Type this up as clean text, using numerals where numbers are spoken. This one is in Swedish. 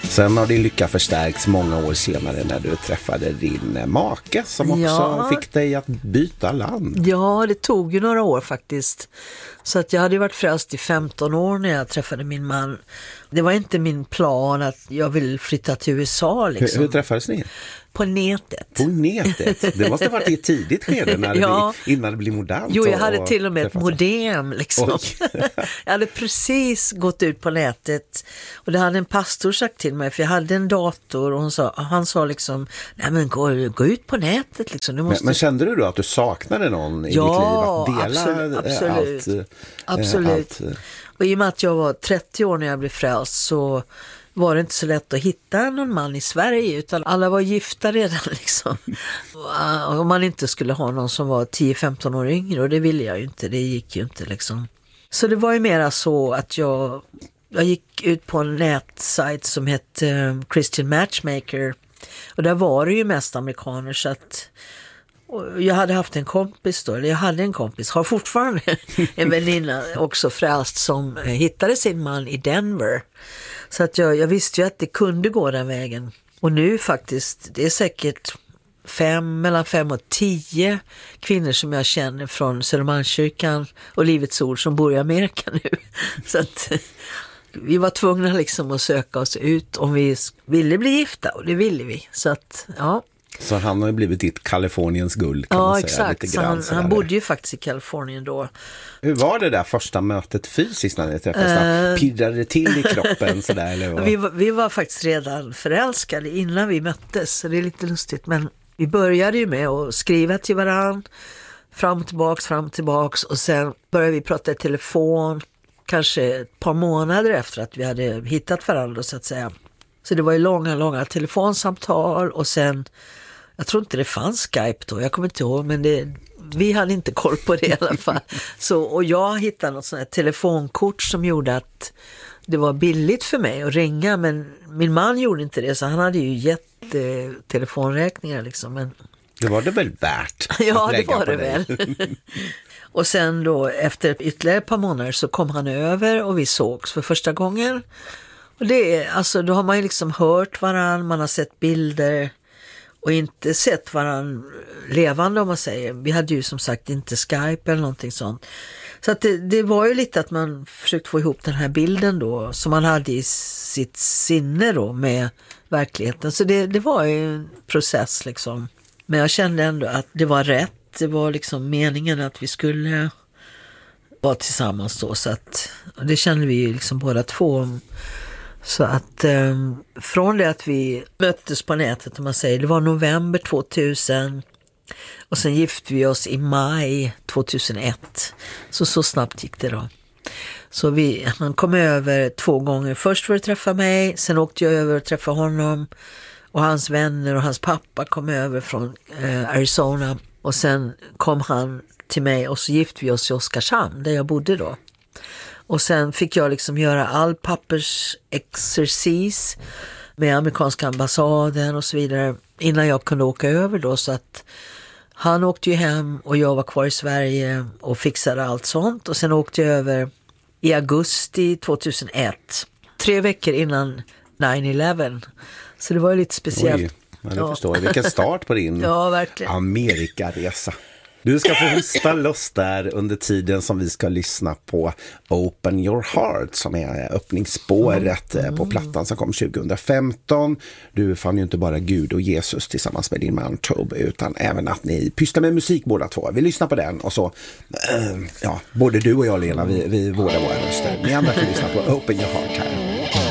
Sen har din lycka förstärkts många år senare när du träffade din make som också fick dig att byta land. Ja, det tog ju några år faktiskt. Så att jag hade varit frälst i 15 år när jag träffade min man. Det var inte min plan att jag ville flytta till USA. Liksom. Hur träffades ni? På nätet. På nätet? Det måste ha varit i ett tidigt skede innan det blev modernt. Jo, jag hade till och med ett modem liksom. Jag hade precis gått ut på nätet och det hade en pastor sagt till mig, för jag hade en dator och han sa liksom, nej men gå ut på nätet liksom. Du måste... men kände du då att du saknade någon i ditt liv att dela absolut. Och i och med att jag var 30 år när jag blev frälst så var det inte så lätt att hitta någon man i Sverige, utan alla var gifta redan liksom. Om man inte skulle ha någon som var 10-15 år yngre, och det ville jag ju inte, det gick ju inte liksom. Så det var ju mera så att jag gick ut på en nätsajt som hette Christian Matchmaker, och där var det ju mest amerikaner, så att jag hade haft en kompis då, eller jag hade en kompis, har fortfarande en väninna också frälst som hittade sin man i Denver. Så att jag visste ju att det kunde gå den vägen. Och nu faktiskt, det är säkert mellan 5 och 10 kvinnor som jag känner från Södermalmskyrkan och Livets Ord som bor i Amerika nu. Så att vi var tvungna liksom att söka oss ut om vi ville bli gifta, och det ville vi. Så att, ja. Så han har ju blivit ditt Kaliforniens guld, kan man säga. Exakt. Lite grann, han bodde ju faktiskt i Kalifornien då. Hur var det där första mötet fysiskt när ni träffades? Pirrade det till i kroppen sådär, eller vad? Vi var faktiskt redan förälskade innan vi möttes, så det är lite lustigt. Men vi började ju med att skriva till varann, fram och tillbaks, och sen började vi prata i telefon kanske ett par månader efter att vi hade hittat varandra, så att säga. Så det var ju långa telefonsamtal, och sen, jag tror inte det fanns Skype då, jag kommer inte ihåg, men vi hade inte koll på det i alla fall. Så, och jag hittade något sånt här telefonkort som gjorde att det var billigt för mig att ringa, men min man gjorde inte det, så han hade ju gett telefonräkningar liksom. Men... Det var det väl värt? Ja, det var det väl. Och sen då, efter ytterligare ett par månader så kom han över och vi sågs för första gången. Och det är, alltså, då har man ju liksom hört varann, man har sett bilder och inte sett varann levande, om man säger. Vi hade ju som sagt inte Skype eller någonting sånt. Så att det var ju lite att man försökte få ihop den här bilden då som man hade i sitt sinne då med verkligheten. Så det var ju en process liksom. Men jag kände ändå att det var rätt. Det var liksom meningen att vi skulle vara tillsammans då. Så att det kände vi ju liksom båda två. Så att från det att vi möttes på nätet, om man säger, det var november 2000 och sen gifte vi oss i maj 2001. Så snabbt gick det då. Så han kom över 2 gånger. Först för att träffa mig, sen åkte jag över och träffa honom och hans vänner, och hans pappa kom över från Arizona, och sen kom han till mig och så gifte vi oss i Oskarshamn där jag bodde då. Och sen fick jag liksom göra all pappersexercis med amerikanska ambassaden och så vidare innan jag kunde åka över då. Så att han åkte ju hem och jag var kvar i Sverige och fixade allt sånt. Och sen åkte jag över i augusti 2001, 3 veckor innan 9/11. Så det var ju lite speciellt. Oj, ja, det förstår jag. Vilken start på din Amerikaresa. Du ska få hosta loss där under tiden som vi ska lyssna på Open Your Heart, som är öppningsspåret på plattan som kom 2015. Du fann ju inte bara Gud och Jesus tillsammans med din man Tobe, utan även att ni pysslar med musik båda två. Vi lyssnar på den och så, både du och jag, Lena, vi vårdar våra röster. Ni andra får lyssna på Open Your Heart här.